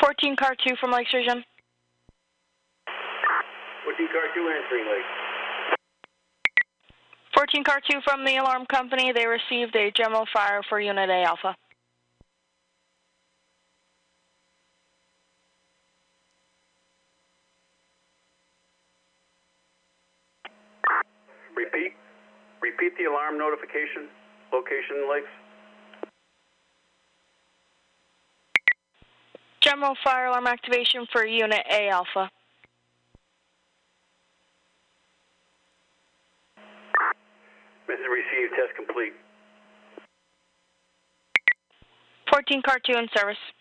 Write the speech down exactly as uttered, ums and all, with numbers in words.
fourteen car two from Lake Sturgeon. fourteen car two answering Lake. fourteen car two from the alarm company. They received a general fire for Unit A Alpha. Repeat. Repeat the alarm notification. Location, Lakes. General fire alarm activation for Unit A Alpha. Message received. Test complete. fourteen car two in service.